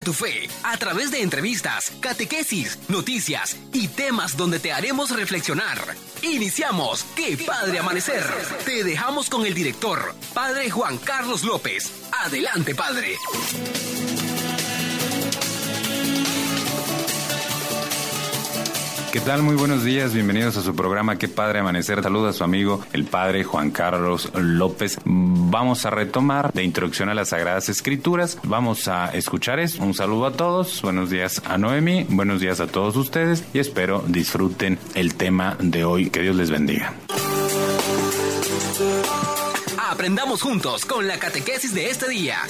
tu fe a través de entrevistas, catequesis, noticias y temas donde te haremos reflexionar. Iniciamos ¡Qué Padre Amanecer! Te dejamos con el director, Padre Juan Carlos López. Adelante, Padre. ¿Qué tal? Muy buenos días, bienvenidos a su programa Qué Padre Amanecer. Saluda a su amigo el Padre Juan Carlos López. Vamos a retomar de Introducción a las Sagradas Escrituras. Vamos a escuchar esto. Un saludo a todos, buenos días a Noemí, buenos días a todos ustedes y espero disfruten el tema de hoy. Que Dios les bendiga. Aprendamos juntos con la catequesis de este día.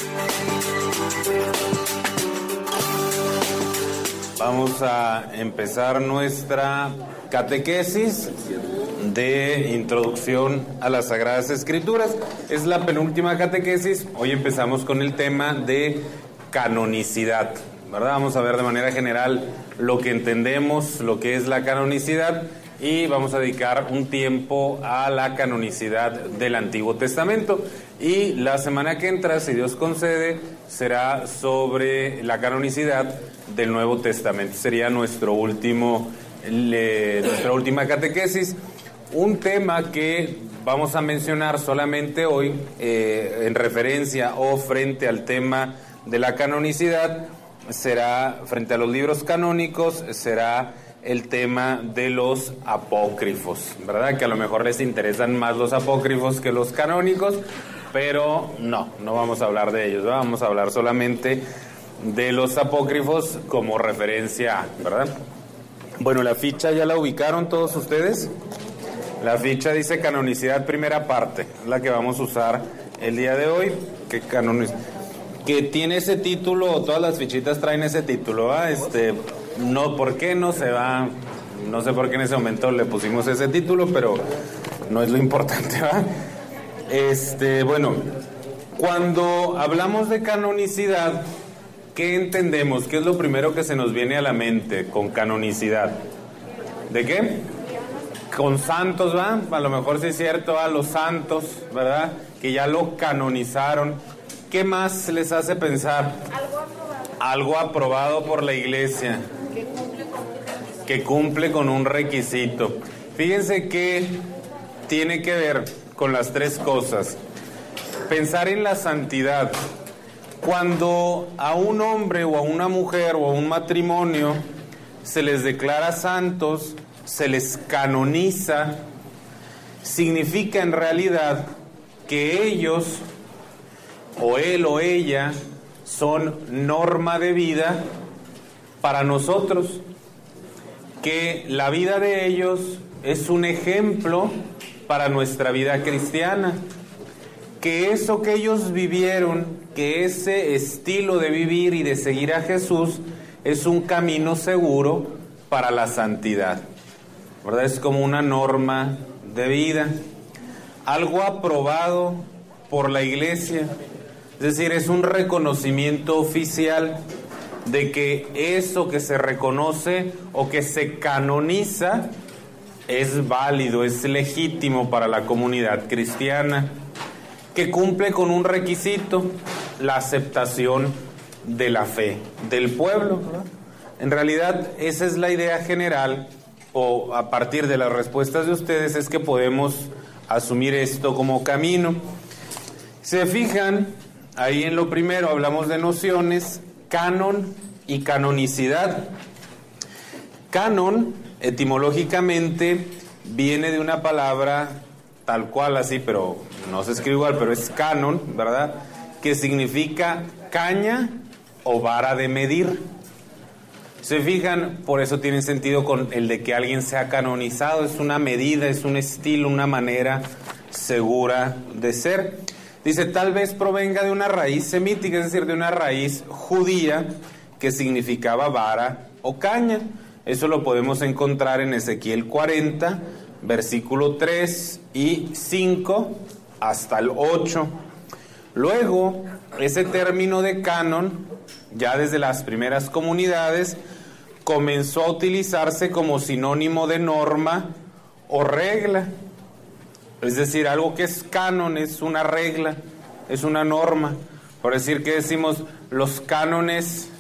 Vamos a empezar nuestra catequesis de Introducción a las Sagradas Escrituras. Es la penúltima catequesis. Hoy empezamos con el tema de canonicidad, ¿verdad? Vamos a ver de manera general lo que entendemos, lo que es la canonicidad, y vamos a dedicar un tiempo a la canonicidad del Antiguo Testamento. Y la semana que entra, si Dios concede, será sobre la canonicidad del Nuevo Testamento. Sería nuestra última catequesis. Un tema que vamos a mencionar solamente hoy, en referencia o frente al tema de la canonicidad, será, frente a los libros canónicos, será el tema de los apócrifos, ¿verdad? Que a lo mejor les interesan más los apócrifos que los canónicos, pero no vamos a hablar de ellos, ¿verdad? Vamos a hablar solamente de los apócrifos como referencia, ¿verdad? Bueno, la ficha ya la ubicaron todos ustedes. La ficha dice canonicidad primera parte, la que vamos a usar el día de hoy, que tiene ese título, todas las fichitas traen ese título, ¿verdad? No, ¿por qué no se va? No sé por qué en ese momento le pusimos ese título, pero no es lo importante, ¿verdad? Bueno, cuando hablamos de canonicidad, ¿qué entendemos? ¿Qué es lo primero que se nos viene a la mente con canonicidad? ¿De qué? Con santos, ¿va? A lo mejor sí es cierto, a los santos, ¿verdad? Que ya lo canonizaron. ¿Qué más les hace pensar? Algo aprobado por la iglesia. Que cumple con un requisito. Fíjense que tiene que ver con las tres cosas. Pensar en la santidad. Cuando a un hombre o a una mujer o a un matrimonio se les declara santos, se les canoniza, significa en realidad que ellos, o él o ella, son norma de vida para nosotros, que la vida de ellos es un ejemplo para nuestra vida cristiana, que eso que ellos vivieron, que ese estilo de vivir y de seguir a Jesús es un camino seguro para la santidad, ¿verdad? Es como una norma de vida, algo aprobado por la iglesia, es decir, es un reconocimiento oficial de que eso que se reconoce o que se canoniza es válido, es legítimo para la comunidad cristiana, que cumple con un requisito, la aceptación de la fe del pueblo, ¿verdad? En realidad, esa es la idea general, o a partir de las respuestas de ustedes es que podemos asumir esto como camino. Se fijan, ahí en lo primero hablamos de nociones, canon y canonicidad. Canon, etimológicamente, viene de una palabra tal cual así, pero no se escribe igual, pero es canon, ¿verdad? Que significa caña o vara de medir. Se fijan, por eso tiene sentido con el de que alguien sea canonizado, es una medida, es un estilo, una manera segura de ser. Dice, tal vez provenga de una raíz semítica, es decir, de una raíz judía que significaba vara o caña. Eso lo podemos encontrar en Ezequiel 40, versículo 3 y 5 hasta el 8. Luego, ese término de canon, ya desde las primeras comunidades, comenzó a utilizarse como sinónimo de norma o regla. Es decir, algo que es canon es una regla, es una norma. Por decir que decimos los cánones